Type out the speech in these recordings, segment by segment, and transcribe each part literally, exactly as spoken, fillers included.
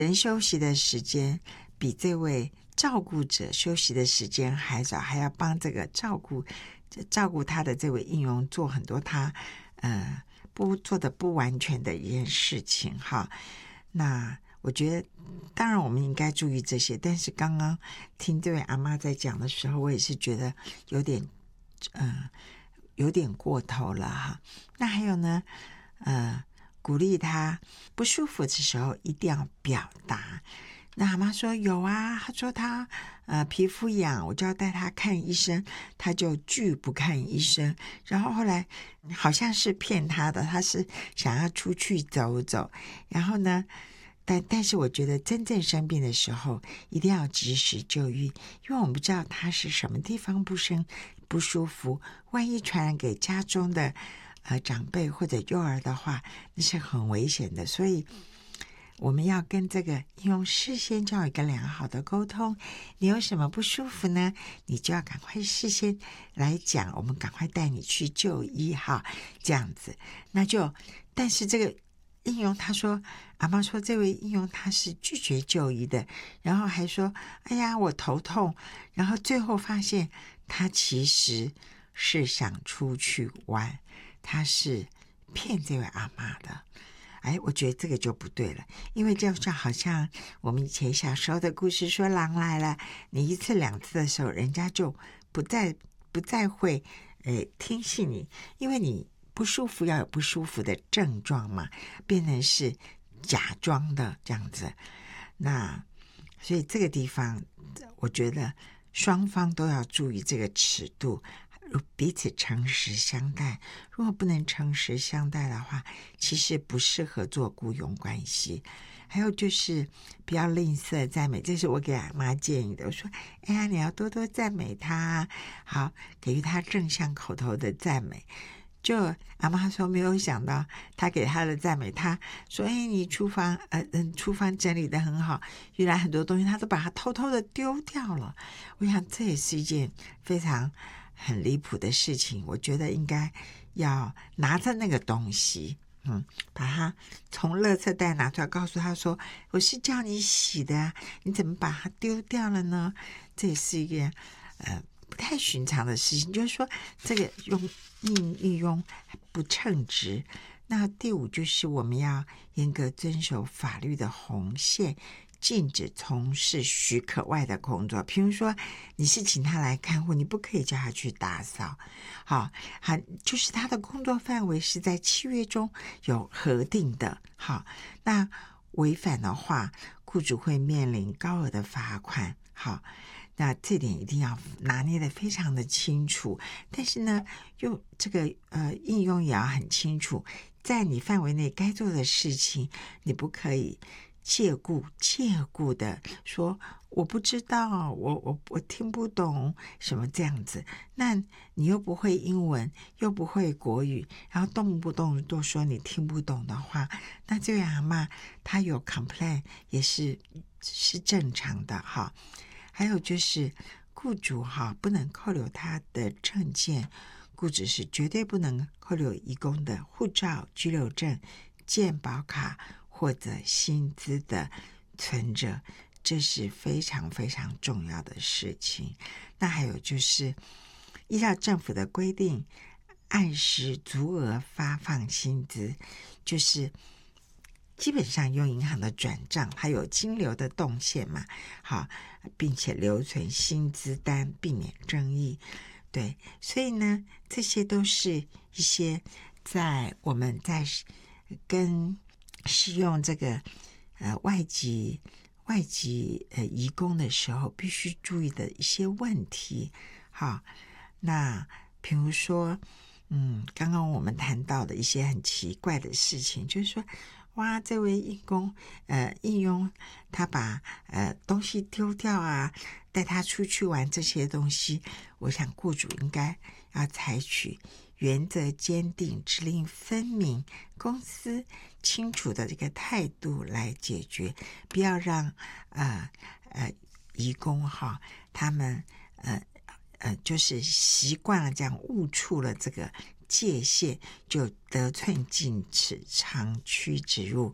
人休息的时间比这位照顾者休息的时间还少，还要帮这个照顾照顾他的这位应用做很多他呃不做的不完全的一件事情哈。那我觉得当然我们应该注意这些，但是刚刚听这位阿嬷在讲的时候，我也是觉得有点呃有点过头了哈。那还有呢呃鼓励他不舒服的时候一定要表达。那阿妈说有啊，她说她呃皮肤痒，我就要带她看医生，她就拒不看医生。然后后来好像是骗她的，她是想要出去走走。然后呢，但但是我觉得真正生病的时候，一定要及时就医，因为我们不知道她是什么地方不生不舒服，万一传染给家中的呃长辈或者幼儿的话，那是很危险的。所以我们要跟这个应用事先就有一个良好的沟通，你有什么不舒服呢？你就要赶快事先来讲，我们赶快带你去就医哈，这样子。那就但是这个应用他说，阿妈说这位应用他是拒绝就医的，然后还说哎呀我头痛，然后最后发现他其实是想出去玩，他是骗这位阿妈的。哎，我觉得这个就不对了，因为就像好像我们以前小时候的故事说狼来了，你一次两次的时候，人家就不再不再会呃听信你，因为你不舒服要有不舒服的症状嘛，变成是假装的这样子。那所以这个地方我觉得双方都要注意这个尺度，彼此诚实相待。如果不能诚实相待的话，其实不适合做雇佣关系。还有就是不要吝啬赞美，这是我给阿妈建议的。我说哎呀，你要多多赞美她，好，给予她正向口头的赞美。就阿妈说没有想到他给他的赞美，他说哎，你厨房呃嗯厨房整理得很好，原来很多东西他都把它偷偷的丢掉了。我想这也是一件非常很离谱的事情，我觉得应该要拿着那个东西嗯，把它从垃圾袋拿出来，告诉他说我是叫你洗的啊，你怎么把它丢掉了呢？这也是一个呃不太寻常的事情，就是说这个用应应用不称职。那第五就是我们要严格遵守法律的红线，禁止从事许可外的工作。譬如说你是请他来看护，你不可以叫他去打扫。好，好，就是他的工作范围是在契约中有核定的。好，那违反的话，雇主会面临高额的罚款。好，那这点一定要拿捏得非常的清楚。但是呢，用这个呃应用也要很清楚，在你范围内该做的事情，你不可以借故借故的说我不知道，我我我听不懂什么这样子。那你又不会英文，又不会国语，然后动不动都说你听不懂的话，那这位阿嬷她有 complain 也是是正常的哈。还有就是雇主哈不能扣留他的证件，雇主是绝对不能扣留移工的护照、居留证、健保卡或者薪资的存折，这是非常非常重要的事情。那还有就是依照政府的规定，按时足额发放薪资，就是基本上用银行的转账，它有金流的动线嘛，好，并且留存薪资单，避免争议。对，所以呢，这些都是一些在我们在跟使用这个呃外籍外籍呃移工的时候必须注意的一些问题。好，那比如说，嗯，刚刚我们谈到的一些很奇怪的事情，就是说，哇，这位义工呃应用他把呃东西丢掉啊，带他出去玩这些东西，我想雇主应该要采取原则坚定、指令分明、公司清楚的这个态度来解决，不要让呃呃移工哈他们呃呃就是习惯了这样误触了这个界限，就得寸进尺、长驱直入，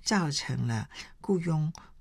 造成了雇佣